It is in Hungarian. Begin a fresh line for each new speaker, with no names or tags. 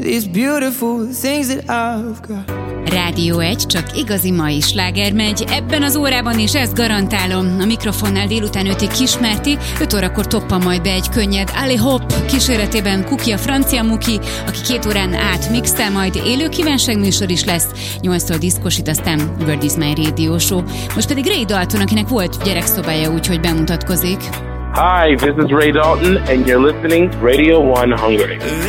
these beautiful things that I've got.
Rádió 1, csak igazi mai sláger megy. Ebben az órában is ezt garantálom. A mikrofonnál délután 5-ig Kismerti, 5 órakor toppan majd be egy könnyed Ali Hop kíséretében Kuki, a francia Muki, aki 2 órán át mixtel, majd élő kívánságműsor is lesz. 8-tól diszkosít, aztán World is my radio show. Most pedig Ray Dalton, akinek volt gyerekszobája, úgyhogy bemutatkozik.
Hi, this is Ray Dalton, and you're listening to Radio 1 Hungary.